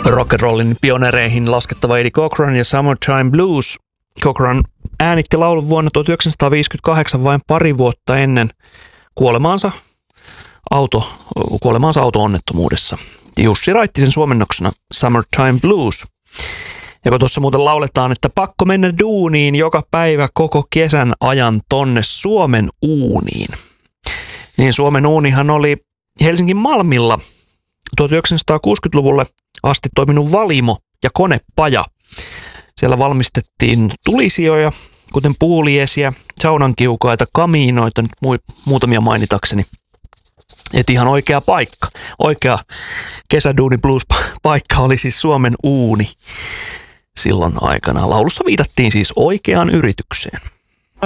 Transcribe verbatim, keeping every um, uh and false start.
rock'n'rollin pionereihin laskettava Eddie Cochran ja Summertime Blues. Cochran äänitti laulun vuonna tuhatyhdeksänsataaviisikymmentäkahdeksan vain pari vuotta ennen kuolemaansa, auto, kuolemaansa auto-onnettomuudessa. Jussi Raittisen suomennoksena Summertime Blues. Ja kun tuossa muuten lauletaan, että pakko mennä duuniin joka päivä koko kesän ajan tonne Suomen uuniin. Niin Suomen uunihan oli Helsingin Malmilla tuhatyhdeksänsataakuusikymmentäluvulle asti toiminut valimo ja konepaja. Siellä valmistettiin tulisijoja, kuten puuliesiä, saunankiukaita, kamiinoita, nyt mu- muutamia mainitakseni. Et ihan oikea paikka. Oikea kesäduuni blues-paikka oli siis Suomen uuni silloin aikana. Laulussa viitattiin siis oikeaan yritykseen.